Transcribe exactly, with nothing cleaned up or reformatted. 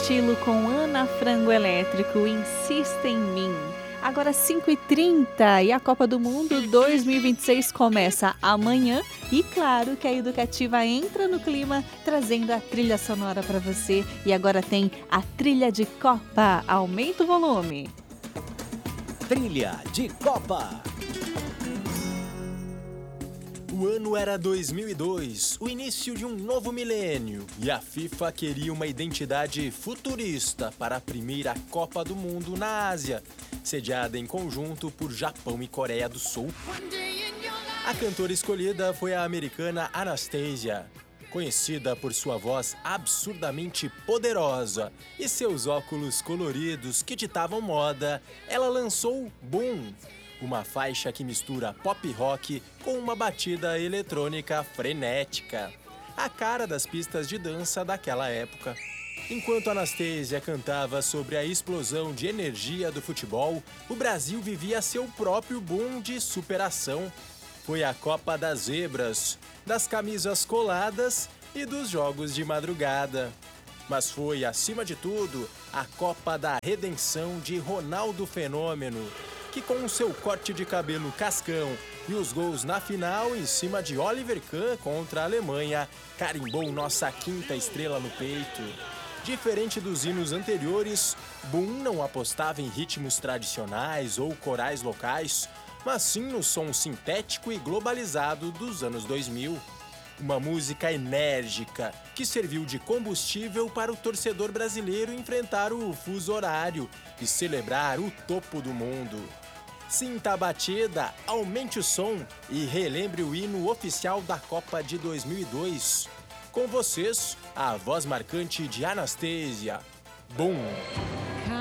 estilo com Ana Frango Elétrico, Insista em Mim. Agora cinco e trinta e a Copa do Mundo dois mil e vinte e seis começa amanhã e claro que a Educativa entra no clima trazendo a trilha sonora para você e agora tem a trilha de Copa. Aumenta o volume. Trilha de Copa. O ano era dois mil e dois, o início de um novo milênio, e a FIFA queria uma identidade futurista para a primeira Copa do Mundo na Ásia, sediada em conjunto por Japão e Coreia do Sul. A cantora escolhida foi a americana Anastasia, conhecida por sua voz absurdamente poderosa e seus óculos coloridos que ditavam moda. Ela lançou Boom, uma faixa que mistura pop rock com uma batida eletrônica frenética, a cara das pistas de dança daquela época. Enquanto Anastasia cantava sobre a explosão de energia do futebol, o Brasil vivia seu próprio boom de superação. Foi a Copa das Zebras, das camisas coladas e dos jogos de madrugada. Mas foi, acima de tudo, a Copa da Redenção de Ronaldo Fenômeno, que com o seu corte de cabelo cascão e os gols na final em cima de Oliver Kahn contra a Alemanha, carimbou nossa quinta estrela no peito. Diferente dos hinos anteriores, Boom não apostava em ritmos tradicionais ou corais locais, mas sim no som sintético e globalizado dos anos dois mil. Uma música enérgica que serviu de combustível para o torcedor brasileiro enfrentar o fuso horário e celebrar o topo do mundo. Sinta a batida, aumente o som e relembre o hino oficial da Copa de dois mil e dois. Com vocês, a voz marcante de Anastasia. Boom!